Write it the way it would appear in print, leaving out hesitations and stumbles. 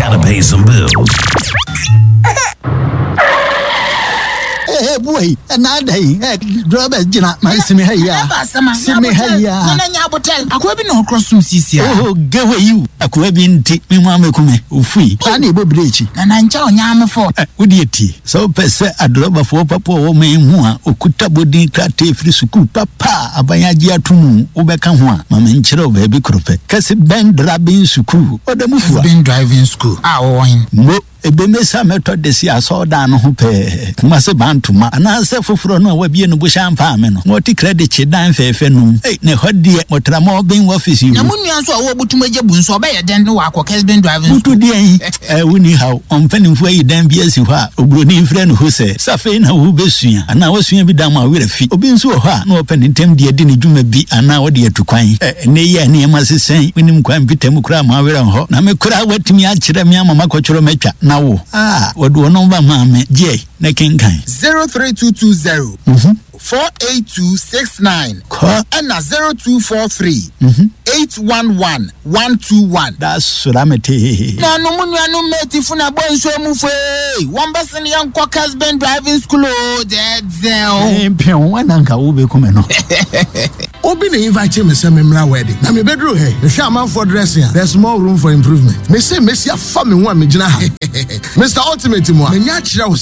Gotta pay some bills. Hey, boy, another Robert Jina, my Simihaya. Simihaya. Nanya Hotel. I could be no cross from Cisia. Oh, go away, you. I could have been take me, Mamma Kume, free. Honey, Bobrichi. And I'm John Yama for. Would you tea? So, Pessa, a drop of Papa or May Mua, or Kutabudi Kate Frisuku, Papa, Abayagia Tumu, Ubekamwa, Mamanchero, baby crope. Cassie Ben driving school, or the move been driving school. Mo. Ebemesa method this year saw down hope must bantuma and answer for no will be in the bush and farming. What credit dan fenum. Hey, ne hot dear, what more being office you. Namunians are able to make a boon so bad than no aqua has been driving to the winning how on penning way then be as you are, Obruni friend who say, Safin who besuya, and I was soon be down my with a fee. Obin so hard, no open in 10 dear dinner you may be an hour dear to quine. Nay, near must say, when him quite Pitemukra, my very hot. Now me could I wet me at Chiramiama Macochro Mecha. What do number, mamma? J. Nekin kind 03220 48269 and 0243 811 121. That's Suramete. No munya no meti funa bon so mufe. One person young cock has been driving school. Dead zell. Pion one anka ube kumeno. Obi na invite me say memra wedding. Na me bedroom here. The shaman for dressing. There's more room for improvement. Me say Messia family one me gina ha. Mr. Ultimate mo. Me nya kira